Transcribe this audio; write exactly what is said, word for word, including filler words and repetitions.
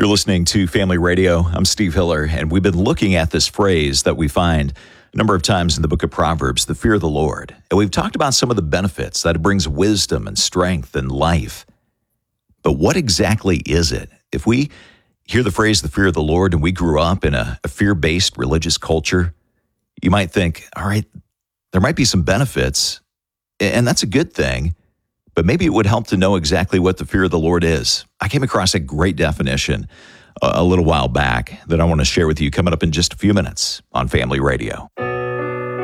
You're listening to Family Radio. I'm Steve Hiller, and we've been looking at this phrase that we find a number of times in the book of Proverbs, the fear of the Lord. And we've talked about some of the benefits that it brings wisdom and strength and life. But what exactly is it? If we hear the phrase, the fear of the Lord, and we grew up in a, a fear-based religious culture, you might think, all right, there might be some benefits, and that's a good thing. But maybe it would help to know exactly what the fear of the Lord is. I came across a great definition a, a little while back that I want to share with you coming up in just a few minutes on Family Radio.